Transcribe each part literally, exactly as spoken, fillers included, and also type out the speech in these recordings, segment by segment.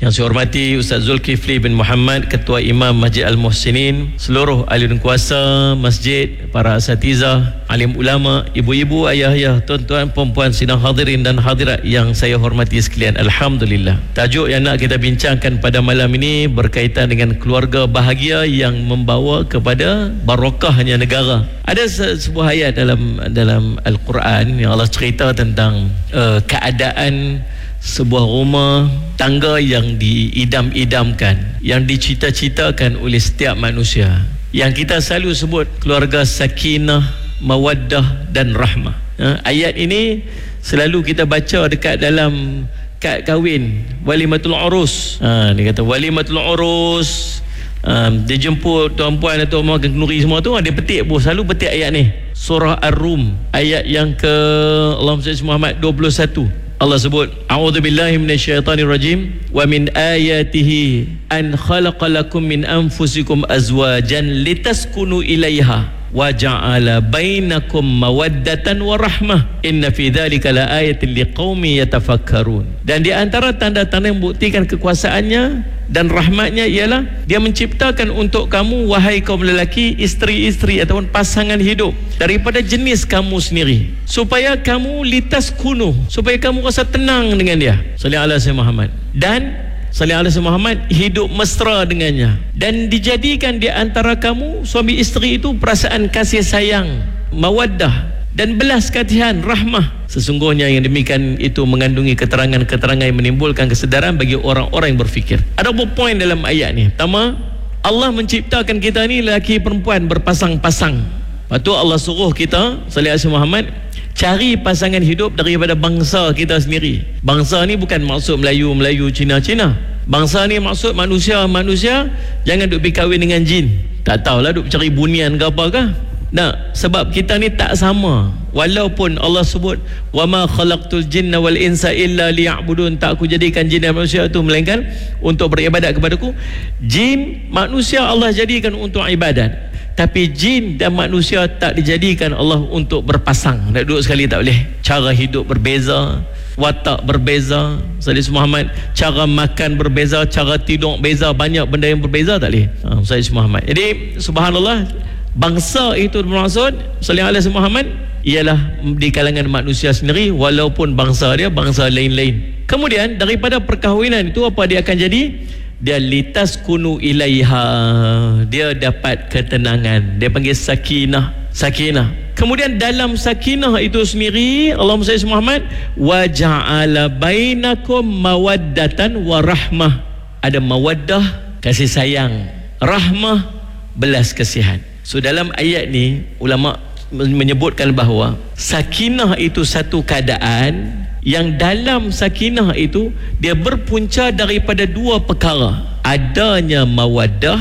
Yang saya hormati Ustaz Zulkifli bin Muhammad, Ketua Imam Masjid Al-Muhsinin, seluruh ahli dan kuasa masjid, para asatizah, alim ulama, ibu-ibu, ayah-ayah, tuan-tuan, perempuan, sidang hadirin dan hadirat yang saya hormati sekalian. Alhamdulillah. Tajuk yang nak kita bincangkan pada malam ini berkaitan dengan keluarga bahagia yang membawa kepada barokahnya negara. Ada se- sebuah ayat dalam dalam Al-Quran yang Allah cerita tentang uh, keadaan sebuah rumah tangga yang diidam-idamkan, yang dicita-citakan oleh setiap manusia, yang kita selalu sebut keluarga sakinah, mawaddah dan rahmah. Ha, ayat ini selalu kita baca dekat dalam kad kahwin, walimatul urus. Ha, dia kata walimatul urus, um, dia jemput tuan-puan atau orang kenduri semua tu, dia petik pun, selalu petik ayat ni. Surah Ar-Rum ayat yang ke Allahumma salli Muhammad dua puluh satu. Allah sebut, a'udzubillahi minasyaitonirrajim, wa min ayatihi an khalaqalakum min anfusikum azwajan litaskunu ilaiha wa ja'ala bainakum mawaddatan wa rahmah inna fi dzalika laayatin liqaumin yatafakkarun. Dan di antara tanda-tanda yang membuktikan kekuasaannya dan rahmatnya ialah dia menciptakan untuk kamu, wahai kaum lelaki, isteri-isteri ataupun pasangan hidup daripada jenis kamu sendiri, supaya kamu litas kunu, supaya kamu rasa tenang dengan dia. Sallallahu alaihi wasallam Muhammad. Dan sallallahu alaihi wasallam Muhammad hidup mesra dengannya, dan dijadikan di antara kamu suami isteri itu perasaan kasih sayang, mawaddah dan belas kasihan, rahmah. Sesungguhnya yang demikian itu mengandungi keterangan-keterangan yang menimbulkan kesedaran bagi orang-orang yang berfikir. Ada beberapa poin dalam ayat ni. Pertama, Allah menciptakan kita ni lelaki perempuan berpasang-pasang. Lepas tu Allah suruh kita sallallahu alaihi wasallam Muhammad cari pasangan hidup daripada bangsa kita sendiri. Bangsa ni bukan maksud Melayu, Melayu, Cina, Cina. Bangsa ni maksud manusia-manusia. Jangan duk pergi kahwin dengan jin. Tak tahulah duk cari bunian ke apa ke. Nah, sebab kita ni tak sama. Walaupun Allah sebut wama khalaqtul jinna wal insa illa liya'budun, tak aku jadikan jin dan manusia itu melainkan untuk beribadat kepadaku. Jin manusia Allah jadikan untuk ibadat, tapi jin dan manusia tak dijadikan Allah untuk berpasang. Nak duduk sekali tak boleh. Cara hidup berbeza, watak berbeza, Sallallahu Muhammad, cara makan berbeza, cara tidur berbeza, banyak benda yang berbeza, tak boleh. Ha, Sallallahu Muhammad. Jadi subhanallah, bangsa itu bermaksud Sallallahu Alaihi Muhammad ialah di kalangan manusia sendiri, walaupun bangsa dia bangsa lain-lain. Kemudian daripada perkahwinan itu apa dia akan jadi? Dia litas kunu ilaiha, dia dapat ketenangan, dia panggil sakinah, sakinah. Kemudian dalam sakinah itu sendiri Allahumma salli Muhammad wa ja'ala bainakum mawaddatan wa rahmah. Ada mawaddah, kasih sayang, rahmah, belas kasihan. So dalam ayat ni ulama menyebutkan bahawa sakinah itu satu keadaan yang dalam sakinah itu dia berpunca daripada dua perkara. Adanya mawaddah,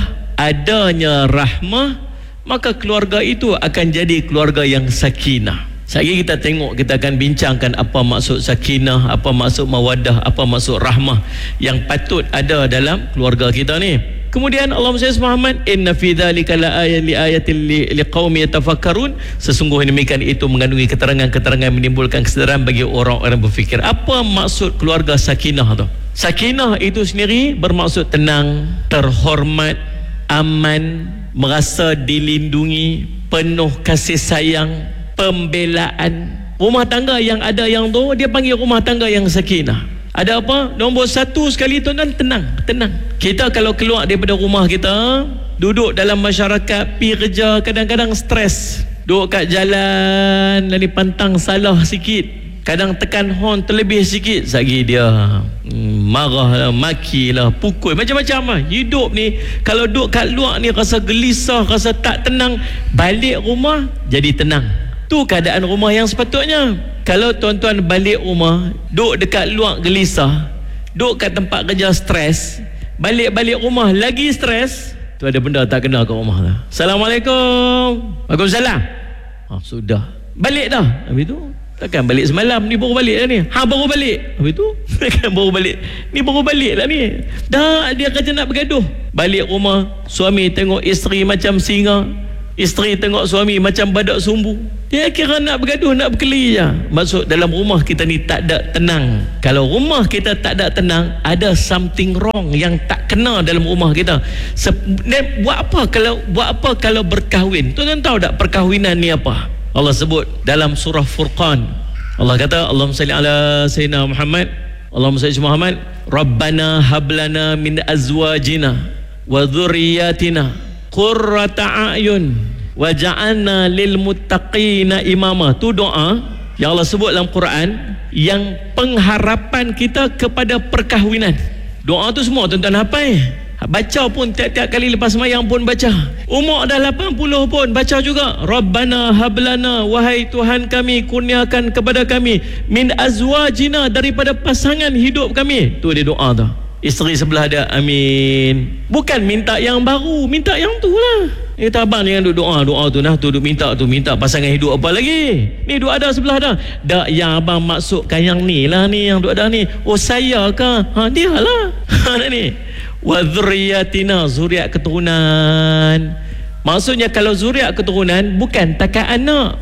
adanya rahmah, maka keluarga itu akan jadi keluarga yang sakinah. Sekali kita tengok, kita akan bincangkan apa maksud sakinah, apa maksud mawaddah, apa maksud rahmah yang patut ada dalam keluarga kita ni. Kemudian Allah Muhammad, inna fi dzalika laayatin liayatin liqaumin yatafakkarun. Sesungguhnya demikian itu mengandungi keterangan-keterangan yang menimbulkan kesedaran bagi orang-orang berfikir. Apa maksud keluarga sakinah tu? Sakinah itu sendiri bermaksud tenang, terhormat, aman, merasa dilindungi, penuh kasih sayang, pembelaan. Rumah tangga yang ada yang tu dia panggil rumah tangga yang sakinah. Ada apa? Nombor satu sekali tu kan tenang, tenang. Kita kalau keluar daripada rumah kita, duduk dalam masyarakat, pergi kerja, kadang-kadang stres. Duduk kat jalan, lalu pantang salah sikit, kadang tekan horn terlebih sikit, sagi dia hmm, marah lah, maki lah, pukul, macam-macam lah. Hidup ni kalau duduk kat luar ni rasa gelisah, rasa tak tenang, balik rumah jadi tenang. Tu keadaan rumah yang sepatutnya. Kalau tuan-tuan balik rumah, duduk dekat luar gelisah, duduk kat tempat kerja stres, balik-balik rumah lagi stres, tu ada benda tak kena kat rumah lah. Assalamualaikum. Waalaikumsalam. Ha, sudah balik dah. Habis tu takkan balik semalam, ni baru balik lah ni. Ha, baru balik. Habis tu takkan baru balik, ni baru balik lah ni. Dah dia kerja nak bergaduh. Balik rumah, suami tengok isteri macam singa, Isteri tengok suami macam badak sumbu, dia kira nak bergaduh, nak berkeli je. Maksud dalam rumah kita ni tak ada tenang. Kalau rumah kita tak ada tenang, ada something wrong yang tak kena dalam rumah kita. Sep- buat apa kalau buat apa kalau berkahwin? Tuan-tuan tahu tak perkahwinan ni apa? Allah sebut dalam surah Furqan. Allah kata, Allahumma salli ala sayyidina Muhammad, Allahumma salli Muhammad, Rabbana hablana min azwajina wa dhurriyyatina qurrata a'yun waja'alna lil muttaqina imama. Tu doa yang Allah sebut dalam Quran yang pengharapan kita kepada perkahwinan. Doa tu semua tuan-tuan hafal, baca pun tiap-tiap kali lepas sembahyang pun baca. Umur dah lapan puluh pun baca juga. Rabbana hablana, wahai Tuhan kami, kurniakan kepada kami min azwajina, daripada pasangan hidup kami. Tu dia doa tu. Isteri sebelah dia amin. Bukan minta yang baru, minta yang tu lah. Dia kata abang jangan duduk doa, doa tu nah, tu duduk minta tu, minta pasangan hidup apa lagi? Ni duk ada sebelah dah. Dak yang abang maksudkan yang ni lah ni, yang duk ada ni. Oh saya ke? Ha dia lah. Ha ni. Wa dzurriyyatina, zuriat keturunan. Maksudnya kalau zuriat keturunan bukan takat anak,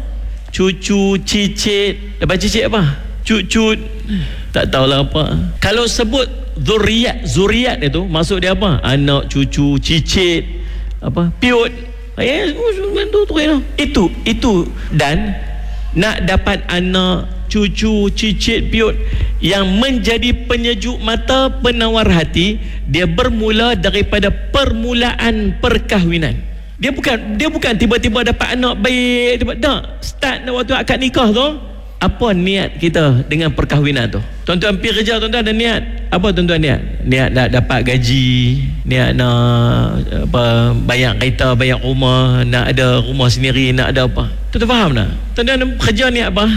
cucu, cicit. Dapat cicit apa? Cucut. Tak tahulah apa. Kalau sebut zuriat, zuriat itu maksud dia apa? Anak, cucu, cicit, apa? Piut. Eh, tu tu itu itu dan nak dapat anak, cucu, cicit, piut yang menjadi penyejuk mata, penawar hati, dia bermula daripada permulaan perkahwinan. Dia bukan dia bukan tiba-tiba dapat anak baik, tiba tak. Start waktu akad nikah tu, apa niat kita dengan perkahwinan tu? Tuan-tuan pergi kerja, tuan-tuan ada niat apa? Tuan-tuan niat niat nak dapat gaji, niat nak apa, bayar kereta, bayar rumah, nak ada rumah sendiri, nak ada apa. Tuan-tuan faham tak? Tuan-tuan kerja niat apa?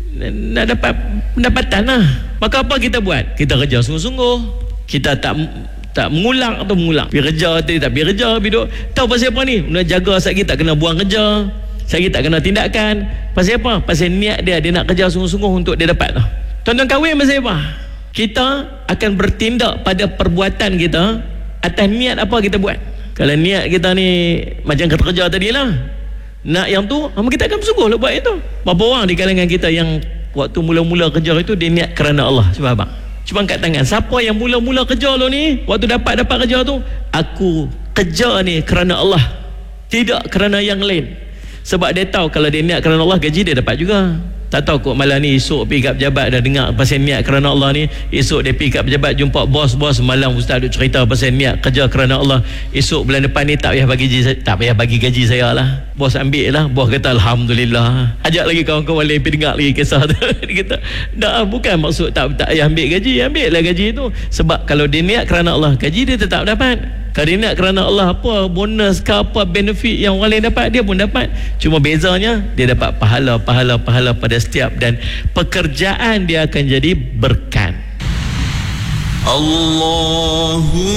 Nak dapat pendapatan lah. Maka apa kita buat? Kita kerja sungguh-sungguh. Kita tak tak mengulang atau mengulang. Pergi kerja, tak pergi kerja, pergi tahu pasal apa ni? Nak jaga sakit tak kena buang kerja, saya tak kena tindakan. Pasal apa? Pasal niat dia, dia nak kerja sungguh-sungguh untuk dia dapat tu. Tuan-tuan kahwin pasal apa? Kita akan bertindak pada perbuatan kita atas niat apa kita buat. Kalau niat kita ni macam kata kerja tadi lah, nak yang tu, kita akan bersungguh lah buat itu. Berapa orang di kalangan kita yang waktu mula-mula kerja itu dia niat kerana Allah? Cuba abang, cuba angkat tangan. Siapa yang mula-mula kerja lo ni, waktu dapat-dapat kerja tu, aku kerja ni kerana Allah, tidak kerana yang lain. Sebab dia tahu kalau dia niat kerana Allah, gaji dia dapat juga. Tak tahu kok malam ni esok pergi kat pejabat dah dengar pasal niat kerana Allah ni. Esok dia pergi kat pejabat jumpa bos-bos, malam ustaz duk cerita pasal niat kerja kerana Allah. Esok bulan depan ni tak payah bagi gaji, tak payah bagi gaji saya lah. Bos ambil lah. Bos kata alhamdulillah. Ajak lagi kawan-kawan lain pergi dengar lagi kisah tu. Dia kata dah, bukan maksud tak tak payah ambil gaji, ambil lah gaji tu. Sebab kalau dia niat kerana Allah, gaji dia tetap dapat. Kalau dia nak kerana Allah, apa bonus ke apa benefit yang orang lain dapat, dia pun dapat. Cuma bezanya dia dapat pahala, pahala, pahala pada setiap, dan pekerjaan dia akan jadi berkat. Allahu